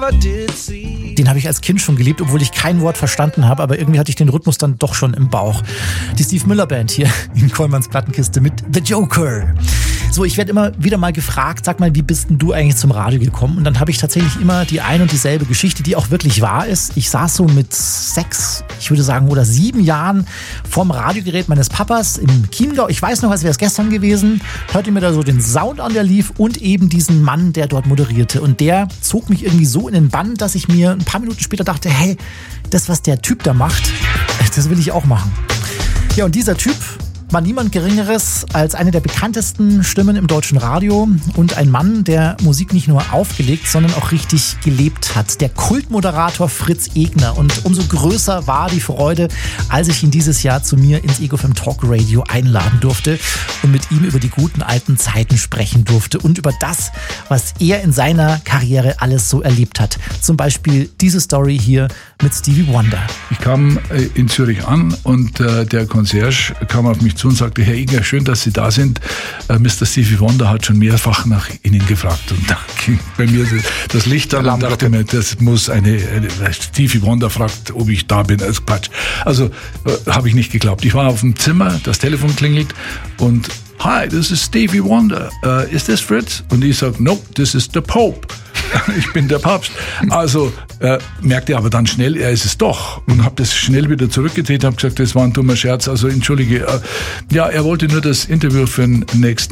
Den habe ich als Kind schon geliebt, obwohl ich kein Wort verstanden habe, aber irgendwie hatte ich den Rhythmus dann doch schon im Bauch. Die Steve Miller Band hier in Kollmanns Plattenkiste mit The Joker. So, ich werde immer wieder mal gefragt, sag mal, wie bist denn du eigentlich zum Radio gekommen? Und dann habe ich tatsächlich immer die ein und dieselbe Geschichte, die auch wirklich wahr ist. Ich saß so mit 6, ich würde sagen, oder 7 Jahren vorm Radiogerät meines Papas im Chiemgau. Ich weiß noch, als wäre es gestern gewesen, hörte mir da so den Sound an, der lief und eben diesen Mann, der dort moderierte. Und der zog mich irgendwie so in den Bann, dass ich mir ein paar Minuten später dachte, hey, das, was der Typ da macht, das will ich auch machen. Ja, und dieser Typ war niemand Geringeres als eine der bekanntesten Stimmen im deutschen Radio und ein Mann, der Musik nicht nur aufgelegt, sondern auch richtig gelebt hat. Der Kultmoderator Fritz Egner. Und umso größer war die Freude, als ich ihn dieses Jahr zu mir ins Ego FM Talk Radio einladen durfte und mit ihm über die guten alten Zeiten sprechen durfte und über das, was er in seiner Karriere alles so erlebt hat. Zum Beispiel diese Story hier mit Stevie Wonder. Ich kam in Zürich an und der Concierge kam auf mich zu und sagte, Herr Egner, schön, dass Sie da sind. Mr. Stevie Wonder hat schon mehrfach nach Ihnen gefragt. Und da ging bei mir das Licht an und dachte mir, das muss eine Stevie Wonder fragt, ob ich da bin, als Quatsch. Also habe ich nicht geglaubt. Ich war auf dem Zimmer, das Telefon klingelt und Hi, this is Stevie Wonder. Is this Fritz? Und ich sage, no, this is the Pope. Ich bin der Papst. Also merkte aber dann schnell, er ist es doch. Und habe das schnell wieder zurückgedreht, habe gesagt, das war ein dummer Scherz. Also entschuldige. Ja, er wollte nur das Interview auf den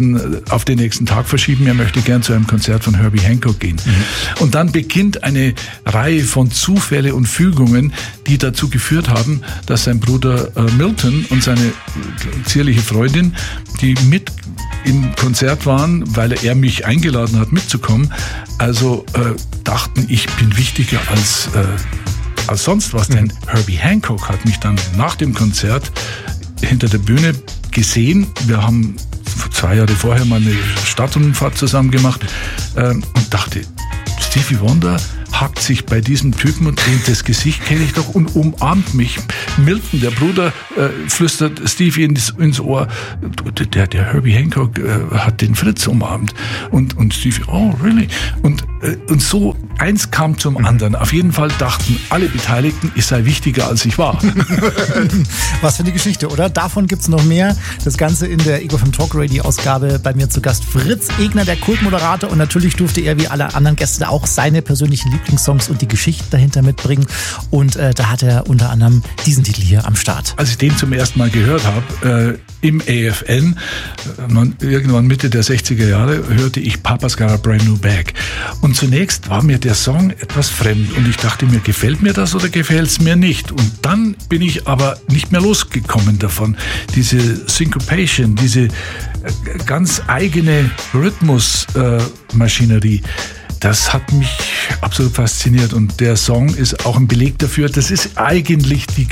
nächsten Tag verschieben. Er möchte gern zu einem Konzert von Herbie Hancock gehen. Mhm. Und dann beginnt eine Reihe von Zufälle und Fügungen, die dazu geführt haben, dass sein Bruder Milton und seine zierliche Freundin, die mit im Konzert waren, weil er mich eingeladen hat, mitzukommen, also dachten, ich bin wichtiger als sonst was, denn Herbie Hancock hat mich dann nach dem Konzert hinter der Bühne gesehen. Wir haben 2 Jahre vorher mal eine Stadtrundfahrt zusammen gemacht und dachte, Stevie Wonder hackt sich bei diesem Typen und dreht das Gesicht, kenne ich doch, und umarmt mich. Milton, der Bruder, flüstert Stevie ins Ohr, der Herbie Hancock hat den Fritz umarmt. Und Stevie, oh, really? Und so eins kam zum anderen. Auf jeden Fall dachten alle Beteiligten, ich sei wichtiger, als ich war. Was für eine Geschichte, oder? Davon gibt's noch mehr. Das Ganze in der Ego FM Talk Radio Ausgabe. Bei mir zu Gast Fritz Egner, der Kultmoderator. Und natürlich durfte er wie alle anderen Gäste auch seine persönlichen Lieblingssongs und die Geschichten dahinter mitbringen. Und da hat er unter anderem diesen Titel hier am Start. Als ich den zum ersten Mal gehört habe, im AFN, irgendwann Mitte der 60er Jahre, hörte ich Papa's Got a Brand New Bag. Und zunächst war mir der Song etwas fremd und ich dachte mir, gefällt mir das oder gefällt es mir nicht? Und dann bin ich aber nicht mehr losgekommen davon. Diese Syncopation, diese ganz eigene Rhythmusmaschinerie, das hat mich absolut fasziniert und der Song ist auch ein Beleg dafür, das ist eigentlich der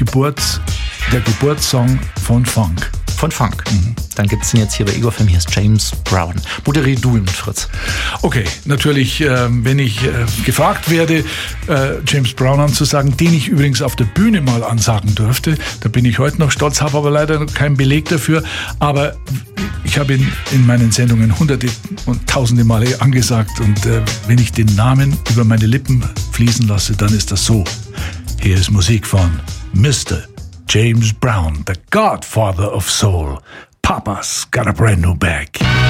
Geburtssong von Funk. Von Funk. Mhm. Dann gibt's ihn jetzt hier bei Ego FM. Hier ist James Brown. Moderier du ihn mit Fritz. Okay, natürlich, wenn ich gefragt werde, James Brown anzusagen, den ich übrigens auf der Bühne mal ansagen durfte, da bin ich heute noch stolz, habe aber leider keinen Beleg dafür, aber ich habe ihn in meinen Sendungen hunderte und tausende Male angesagt und wenn ich den Namen über meine Lippen fließen lasse, dann ist das so. Hier ist Musik von Mr. James Brown, the Godfather of Soul. Papa's Got a Brand New Bag.